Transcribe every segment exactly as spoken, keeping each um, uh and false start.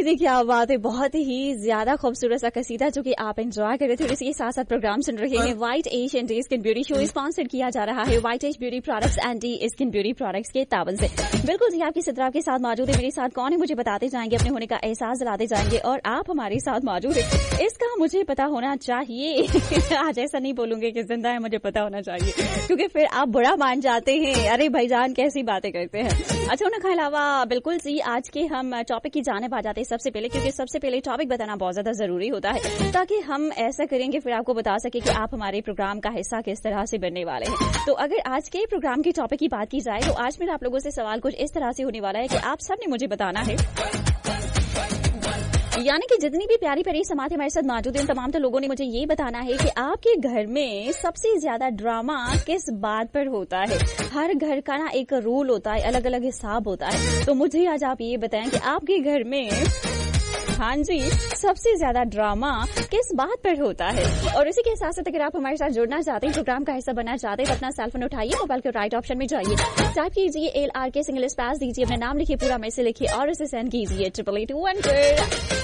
जी जी क्या बात है, बहुत ही ज्यादा खूबसूरत सा कसीदा जो कि आप एंजॉय कर रहे थे। इसी के साथ साथ प्रोग्राम सुन रहे हैं white as and D skin beauty show, sponsor किया जा रहा है white as beauty products and D skin beauty products के तावन से। बिल्कुल जी, आपकी सिद्रा के साथ मौजूद है। मेरे साथ कौन है मुझे बताते जाएंगे, अपने होने का एहसास दिलाते जाएंगे और आप हमारे साथ मौजूद है इसका मुझे पता होना चाहिए। आज ऐसा नहीं बोलूंगे कि जिंदा है मुझे पता होना चाहिए, क्योंकि फिर आप बुरा मान जाते हैं। अरे भाईजान कैसी बातें करते हैं। अच्छा, उनके अलावा बिल्कुल जी आज के हम टॉपिक की जानिब आ जाते हैं सबसे पहले, क्योंकि सबसे पहले टॉपिक बताना बहुत ज्यादा जरूरी होता है ताकि हम ऐसा करेंगे फिर आपको बता सके कि आप हमारे प्रोग्राम का हिस्सा किस तरह से बनने वाले हैं। तो अगर आज के प्रोग्राम के टॉपिक की बात की जाए तो आज मेरा आप लोगों से सवाल कुछ इस तरह से होने वाला है कि आप सबने मुझे बताना है, यानी कि जितनी भी प्यारी प्यारी समात हमारे साथ मौजूद है उन तमाम तो लोगों ने मुझे ये बताना है कि आपके घर में सबसे ज्यादा ड्रामा किस बात पर होता है। हर घर का ना एक रूल होता है, अलग अलग हिसाब होता है। तो मुझे आज आप ये बताएं कि आपके घर में हाँ जी सबसे ज्यादा ड्रामा किस बात पर होता है। और इसी के साथ साथ अगर आप हमारे साथ जुड़ना चाहते हैं, प्रोग्राम का हिस्सा बनना चाहते हैं, तो अपना सेलफोन उठाइए, मोबाइल के राइट ऑप्शन में जाइए, टाइप कीजिए एल आर के सिंगल स्पेस दीजिए, अपना नाम लिखिए, पूरा मैसेज लिखिए और इसे सेंड कीजिए ट्रिपल एट वन पर।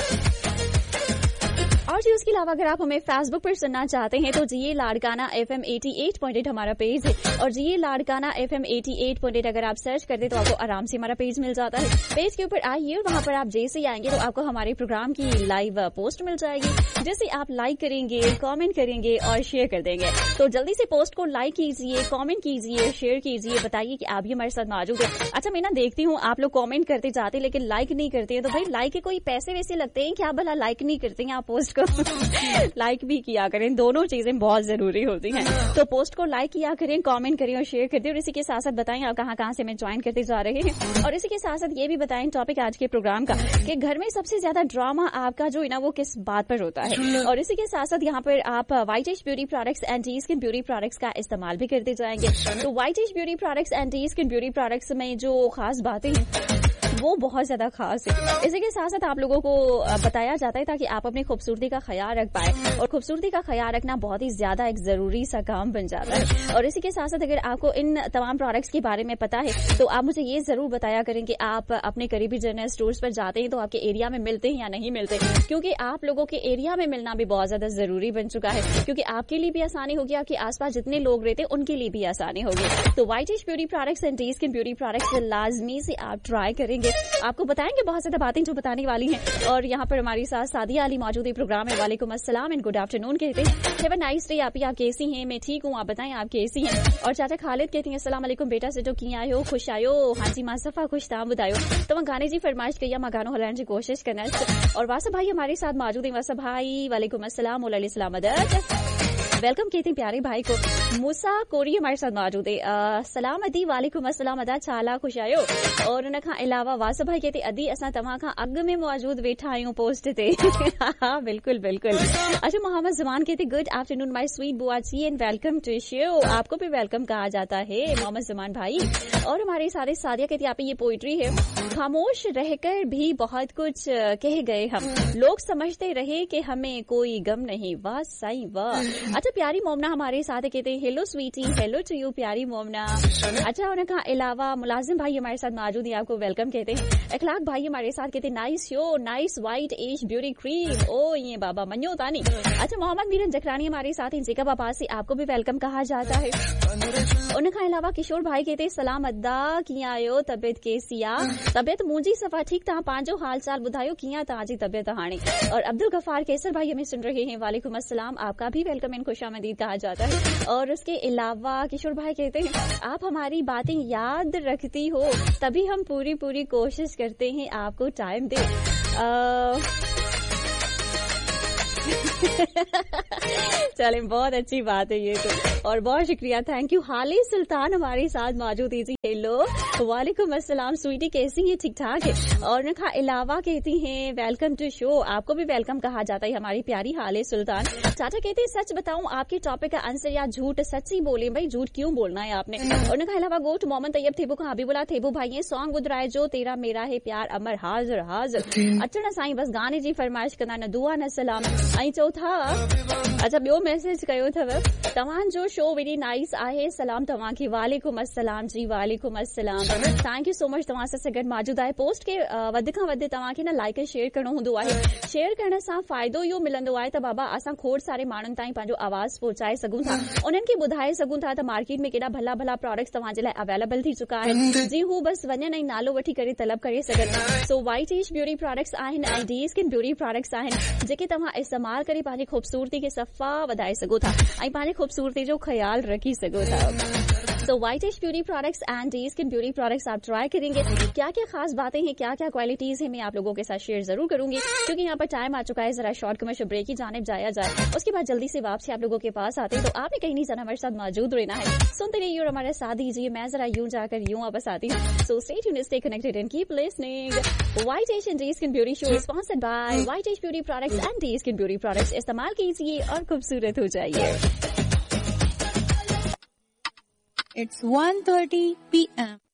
और जी उसके अलावा अगर आप हमें फेसबुक पर सुनना चाहते हैं तो जी Larkana F M eighty eight point eight हमारा पेज है। और जी Larkana F M eighty eight point eight अगर आप सर्च करते हैं तो आपको आराम से हमारा पेज मिल जाता है। पेज के ऊपर आइए और वहां पर आप जैसे ही आएंगे तो आपको हमारे प्रोग्राम की लाइव पोस्ट मिल जाएगी, जैसे आप लाइक करेंगे, कमेंट करेंगे और शेयर कर देंगे। तो जल्दी से पोस्ट को लाइक कीजिए, कमेंट कीजिए, शेयर कीजिए, बताइए कि आप भी हमारे साथ मौजूद है। अच्छा, मैं ना देखती हूँ आप लोग कमेंट करते जाते लेकिन लाइक नहीं करते हैं, तो भाई लाइक के कोई पैसे वैसे लगते हैं क्या? भला लाइक नहीं करते हैं आप पोस्ट को? लाइक भी किया करें, दोनों चीजें बहुत जरूरी होती हैं। तो पोस्ट को लाइक किया करें, कमेंट करें और शेयर करते। और इसी के साथ साथ बताएं आप कहां कहां से मैं ज्वाइन करते जा रहे हैं। और इसी के साथ साथ ये भी बताएं टॉपिक आज के प्रोग्राम का कि घर में सबसे ज्यादा ड्रामा आपका जो है ना वो किस बात पर होता है। और इसी के साथ साथ यहाँ पर आप white as beauty products and D skin beauty products का इस्तेमाल भी करते जाएंगे। तो white as beauty products and D skin beauty products में जो खास बातें हैं वो बहुत ज्यादा खास है। इसी के साथ साथ आप लोगों को बताया जाता है ताकि आप अपनी खूबसूरती का ख्याल रख पाए, और खूबसूरती का ख्याल रखना बहुत ही ज्यादा एक जरूरी सा काम बन जाता है। और इसी के साथ साथ अगर आपको इन तमाम प्रोडक्ट्स के बारे में पता है तो आप मुझे ये जरूर बताया करें कि आप अपने करीबी जनरल स्टोर्स पर जाते हैं तो आपके एरिया में मिलते हैं या नहीं मिलते, क्योंकि आप लोगों के एरिया में मिलना भी बहुत ज्यादा जरूरी बन चुका है, क्योंकि आपके लिए भी आसानी होगी, आपके आसपास जितने लोग रहते हैं उनके लिए भी आसानी होगी। तो white as beauty products and D skin beauty products लाजमी से आप ट्राई करेंगे, आपको बताएंगे बहुत ज्यादा बातें जो बताने वाली हैं। और यहाँ पर हमारे साथ सादिया अली मौजूद है प्रोग्राम में। वालेकुम अस्सलाम एंड गुड आफ्टरनून कहते हैं। Have a nice day. आप आप कैसी हैं? मैं ठीक हूँ, आप बताएं आप कैसी हैं? और चाचा खालिद कहती हैं अस्सलाम वालेकुम बेटा से जो की आयो खुश आयो। हाँ जी मां सफा खुश था बुदायो। तो मैं गाने जी फरमाइश करिए, मैं गानों हलाने की कोशिश करना। और वासा भाई हमारे साथ मौजूद है। वासा भाई वालेकुम अस्सलाम वेलकम कहते हैं प्यारे भाई को। मूसा कोरी हमारे साथ मौजूद है। सलाम अदी वालेकुम अस्सलाम अदा चाला खुश आयो। और उन खां अलावा वासा भाई कहते अदी असां तव्हां खां अग में मौजूद वेठा आहियूं पोस्ट ते। हाँ बिल्कुल बिल्कुल। अच्छा, मोहम्मद जमान कहते good afternoon my sweet बुआची and welcome to show. आपको भी वेलकम कहा जाता है मोहम्मद जमान भाई। और हमारे सारे सादिया कहती आप ये पोइट्री है, खामोश रहकर भी बहुत कुछ कह गए हम, लोग समझते रहे कि हमें कोई गम नहीं। वाह सही वाह। अच्छा, प्यारी मोमना हमारे साथ कहते हैं hello Sweety, hello to you प्यारी मोमना। अच्छा, उनका अलावा मुलाजिम भाई हमारे साथ मौजूद है, आपको वेलकम कहते हैं। अखलाक भाई हमारे साथ कहते हैं nice show, nice white as beauty cream. ओ ये बाबा मन्यो तानी। अच्छा, मोहम्मद मीरन जकरानी हमारे साथ हैं, जेका बाबा से आपको भी वेलकम कहा जाता है। उनका अलावा किशोर भाई कहते हैं सलाम अद्दा किया आयो, तबियत कैसिया? तबियत मुंजी सफा ठीक था, पांचो हाल चाल बुधायो किया ताजी तबियत हाणे। और अब्दुल गफार कैसर भाई हमें सुन रहे हैं, वालेकुम अस्सलाम, आपका भी वेलकम इन खुशामदीद कहा जाता है। और उसके अलावा किशोर भाई कहते हैं आप हमारी बातें याद रखती हो तभी हम पूरी पूरी कोशिश करते हैं आपको टाइम दे। चले बहुत अच्छी बात है ये तो, और बहुत शुक्रिया, थैंक यू। हाली सुल्तान हमारे साथ मौजूद है जी, हेलो वालेकुम अस्सलाम स्वीटी कैसी है? ठीक ठाक है। और उनका अलावा कहती हैं वेलकम टू शो, आपको भी वेलकम कहा जाता है हमारी प्यारी हाली सुल्तान। चाचा कहते हैं सच बताऊं आपके टॉपिक का आंसर या झूठ? सच्ची बोले भाई, झूठ क्यों बोलना है आपने। और उनका अलावा गोट मोहम्मद तैयब थेबू का हबीबुल्लाह थेबू भाई ये सॉन्ग बुधराए जो तेरा मेरा है प्यार अमर हाजिर हाजिर। अच्छा ना साईं बस गाने जी फरमाइश करना न दुआ न सलाम। ऐं चौथा अच्छा ॿियो मैसेज कयो अथव तव्हांजो शो वेरी नाइस आहे सलाम तव्हांखे वालेकुम अस्सलाम जी वालेकुम अस्सलाम थैंक यू सो मच तव्हां सां गॾु मौजूदु आहे पोस्ट खे वधि खां वधि तव्हांखे न लाइक ऐं शेयर करणो हूंदो आहे शेयर करण सां फ़ाइदो इहो मिलंदो आहे त बाबा असां खोड़ सारे माण्हुनि ताईं पंहिंजो आवाज़ पहुचाए सघूं था उन्हनि खे ॿुधाए सघूं था त मार्केट में केॾा भला भला प्रोडक्ट्स तव्हांजे लाइ अवेलेबल थी चुका आहिनि जीअं हू बसि वञनि ऐं नालो वठी करे तलब करे सघनि so white as beauty products आहिनि ऐं डी स्किन ब्यूटी प्रोडक्ट्स आहिनि जेके तव्हां इस्तेमाल करे पंहिंजी खूबसूरती खे सफ़ा वधाए सघो था ऐं पंहिंजी खूबसूरती जो ख्याल रखी सघो था तो white as beauty products and D skin beauty products आप ट्राई करेंगे क्या क्या खास बातें हैं क्या क्या क्वालिटीज हैं मैं आप लोगों के साथ शेयर जरूर करूंगी क्योंकि यहाँ पर टाइम आ चुका है जरा शॉर्ट कमर्शियल ब्रेक की जानिब जाया जाए उसके बाद जल्दी से वापसी आप लोगों के पास आते हैं तो आपने कहीं नहीं जाना हमारे साथ मौजूद रहना है सुनते रहिए और हमारे साथ दीजिए मैं जरा यूं जाकर यूं वापस आती हूँ so stay tuned stay connected and keep listening white as and D skin beauty show sponsored by white as beauty products and D skin beauty products इस्तेमाल कीजिए और खूबसूरत हो जाइए It's one thirty p m